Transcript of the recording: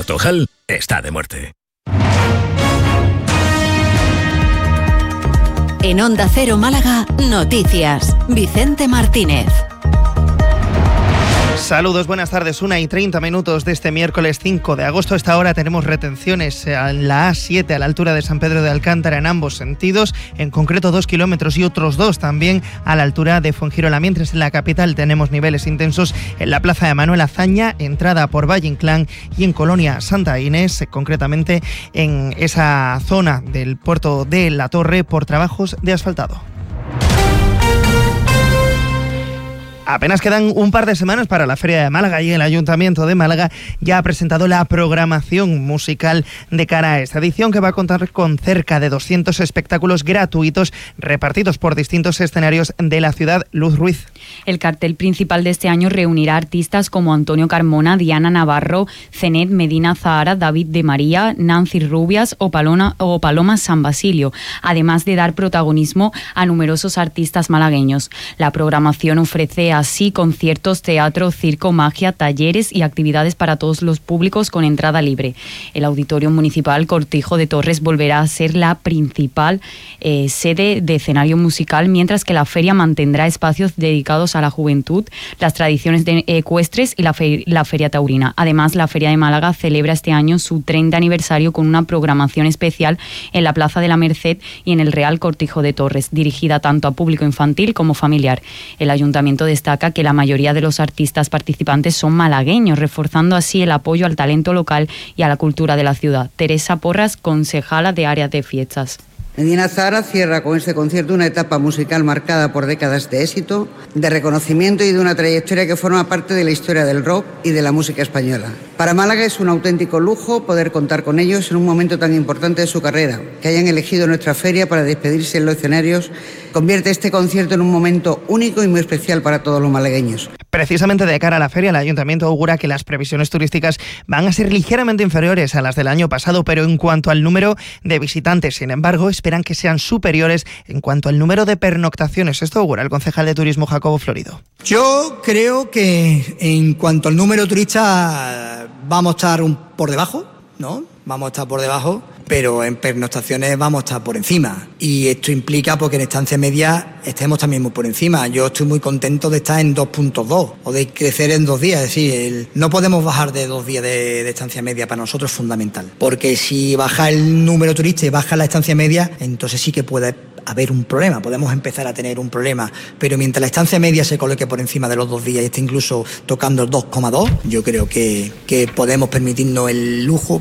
Cartojal está de muerte. En Onda Cero Málaga, noticias. Vicente Martínez. Saludos, buenas tardes, 1:30 de este miércoles 5 de agosto. A esta hora tenemos retenciones en la A7 a la altura de San Pedro de Alcántara en ambos sentidos, en concreto 2 kilómetros y otros 2 también a la altura de Fuengirola, mientras en la capital tenemos niveles intensos en la plaza de Manuel Azaña, entrada por Valle Inclán, y en Colonia Santa Inés, concretamente en esa zona del puerto de La Torre por trabajos de asfaltado. Apenas quedan un par de semanas para la Feria de Málaga y el Ayuntamiento de Málaga ya ha presentado la programación musical de cara a esta edición, que va a contar con cerca de 200 espectáculos gratuitos repartidos por distintos escenarios de la ciudad. Luz Ruiz. El cartel principal de este año reunirá artistas como Antonio Carmona, Diana Navarro, Zenet, Medina Zahara, David de María, Nancy Rubias o Paloma San Basilio, además de dar protagonismo a numerosos artistas malagueños. La programación ofrece así conciertos, teatro, circo, magia, talleres y actividades para todos los públicos con entrada libre. El Auditorio Municipal Cortijo de Torres volverá a ser la principal sede de escenario musical, mientras que la feria mantendrá espacios dedicados a la juventud, las tradiciones ecuestres y la feria taurina. Además, la Feria de Málaga celebra este año su 30 aniversario con una programación especial en la Plaza de la Merced y en el Real Cortijo de Torres, dirigida tanto a público infantil como familiar. El Ayuntamiento destaca que la mayoría de los artistas participantes son malagueños, reforzando así el apoyo al talento local y a la cultura de la ciudad. Teresa Porras, concejala de Áreas de Fiestas. Medina Zahara cierra con este concierto una etapa musical marcada por décadas de éxito, de reconocimiento y de una trayectoria que forma parte de la historia del rock y de la música española. Para Málaga es un auténtico lujo poder contar con ellos en un momento tan importante de su carrera. Que hayan elegido nuestra feria para despedirse en los escenarios convierte este concierto en un momento único y muy especial para todos los malagueños. Precisamente de cara a la feria, el Ayuntamiento augura que las previsiones turísticas van a ser ligeramente inferiores a las del año pasado, pero en cuanto al número de visitantes, sin embargo, esperan que sean superiores en cuanto al número de pernoctaciones. Esto augura el concejal de Turismo, Jacobo Florido. Yo creo que en cuanto al número de turistas vamos a estar por debajo, ¿no? Vamos a estar por debajo, pero en pernoctaciones vamos a estar por encima. Y esto implica porque en estancia media estemos también muy por encima. Yo estoy muy contento de estar en 2.2 o de crecer en 2 días. Es decir, no podemos bajar de 2 días de estancia media, para nosotros es fundamental. Porque si baja el número de turistas y baja la estancia media, entonces sí que puede haber un problema, podemos empezar a tener un problema. Pero mientras la estancia media se coloque por encima de los 2 días y esté incluso tocando el 2,2, yo creo que podemos permitirnos el lujo